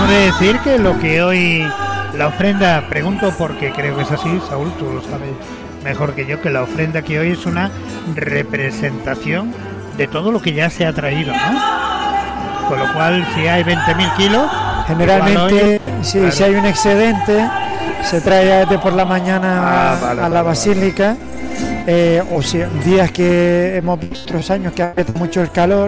Hemos de decir que lo que hoy la ofrenda, pregunto porque creo que es así, Saúl, tú lo sabes mejor que yo, que la ofrenda que hoy es una representación de todo lo que ya se ha traído, ¿no? Con lo cual, si hay 20.000 kilos, generalmente, hoy, si claro, hay un excedente, se trae desde por la mañana a la basílica, o si días que hemos visto otros años que aprieta mucho el calor,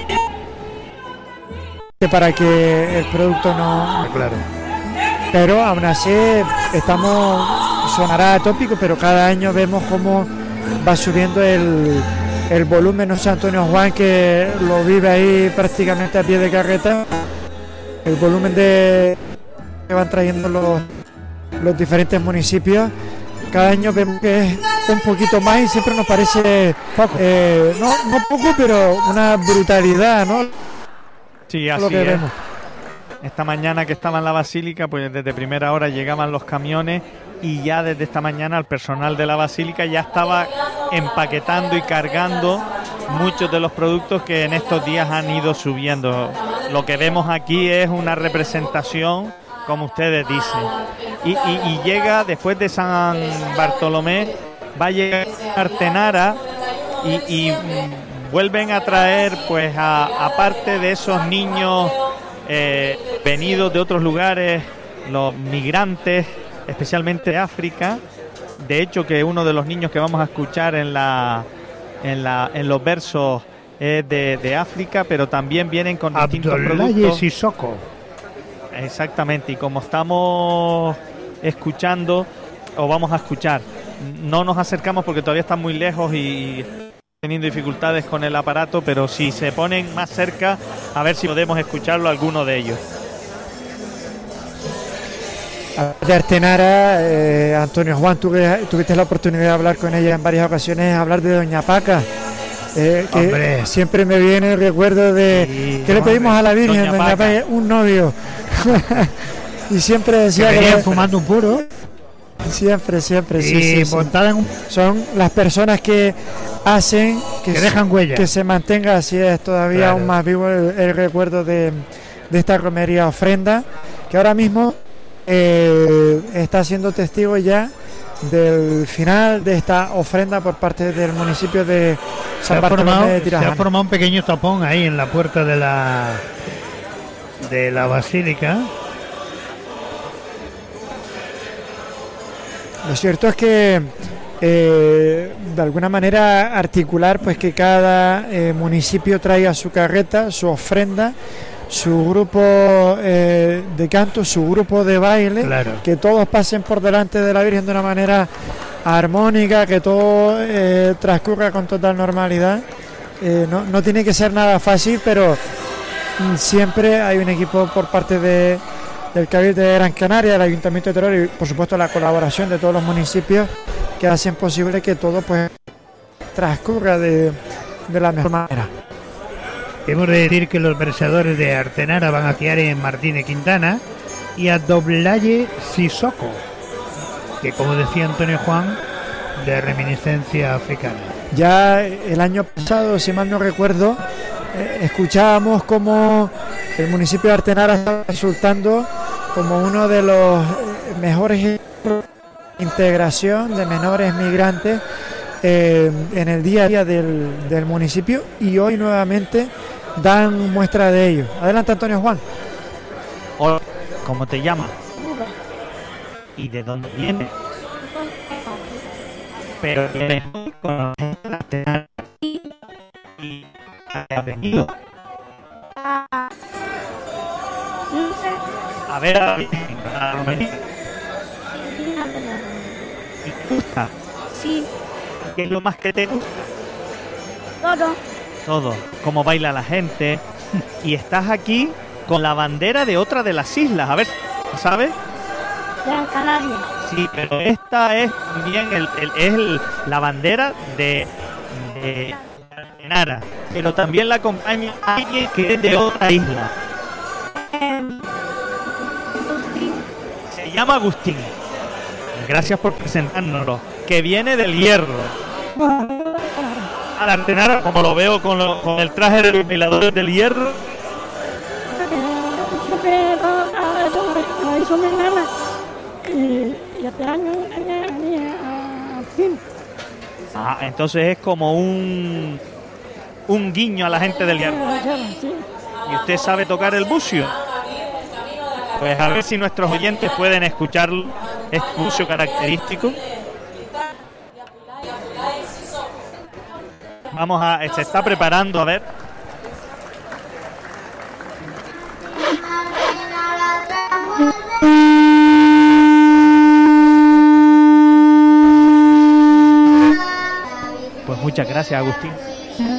para que el producto no... Claro. Pero aún así sonará atópico, pero cada año vemos cómo va subiendo el volumen. No sé, Antonio Juan, que lo vive ahí prácticamente a pie de carreta, el volumen que van trayendo los diferentes municipios. Cada año vemos que es un poquito más y siempre nos parece poco, no poco, pero una brutalidad, ¿no? Sí, así lo que es. vemos. Esta mañana que estaba en la basílica, pues desde primera hora llegaban los camiones y ya desde esta mañana el personal de la basílica ya estaba empaquetando y cargando muchos de los productos que en estos días han ido subiendo. Lo que vemos aquí es una representación, como ustedes dicen, y llega después de San Bartolomé, va a llegar Artenara y vuelven a traer, pues aparte de esos niños venidos de otros lugares, los migrantes, especialmente de África. De hecho, que uno de los niños que vamos a escuchar en los versos es de África, pero también vienen con distintos productos. Sissoko. Exactamente, y como estamos escuchando, o vamos a escuchar, no nos acercamos porque todavía están muy lejos y teniendo dificultades con el aparato, pero si se ponen más cerca, a ver si podemos escucharlo alguno de ellos. De Artenara, Antonio Juan, tuviste la oportunidad de hablar con ella en varias ocasiones, hablar de Doña Paca, que siempre me viene el recuerdo de sí, que le pedimos a la Virgen, Doña Paca, un novio. Y siempre decía que fumando un puro. Siempre, sí. Montada en un... Son las personas que hacen que dejan huella, que se mantenga así es todavía aún más vivo el recuerdo de esta romería ofrenda, que ahora mismo está siendo testigo ya del final de esta ofrenda por parte del municipio de San Bartolomé de Tirajana. Se ha formado un pequeño tapón ahí en la puerta de la basílica. Lo cierto es que de alguna manera articular pues que cada municipio traiga su carreta, su ofrenda, su grupo de canto, su grupo de baile, claro, que todos pasen por delante de la Virgen de una manera armónica, que todo transcurra con total normalidad. No tiene que ser nada fácil, pero siempre hay un equipo por parte del Cabildo de Gran Canaria, del Ayuntamiento de Teruel y por supuesto la colaboración de todos los municipios que hacen posible que todo pues transcurra de la mejor manera. Hemos de decir que los versadores de Artenara van a quedar en Martínez Quintana y a Doblaye Sissoko, que como decía Antonio Juan, de reminiscencia africana. Ya el año pasado, si mal no recuerdo, escuchábamos como el municipio de Artenara estaba resultando como uno de los mejores integración de menores migrantes en el día a día del municipio, y hoy nuevamente dan muestra de ello. Adelante, Antonio Juan. Hola, ¿cómo te llamas? ¿Y de dónde vienes? Pero vienes con y has venido a ver a la romería. ¿Y te gusta? Sí. ¿Qué es lo más que te gusta? Todo. Cómo baila la gente. Y estás aquí con la bandera de otra de las islas. A ver, ¿sabes? Gran Canaria. Sí, pero esta es también la bandera de Artenara. Pero también la acompaña alguien que es de otra isla. Agustín. Se llama Agustín. Gracias por presentárnoslo. Que viene del Hierro. A la Artenara, como lo veo con el traje de los bailadores del Hierro. hizo mi hermana y este año venía a fin. Ah, entonces es como un guiño a la gente del hierro. Sí. ¿Y usted sabe tocar el bucio? Pues a ver si nuestros oyentes pueden escuchar este bucio característico. Se está preparando, a ver. Pues muchas gracias, Agustín.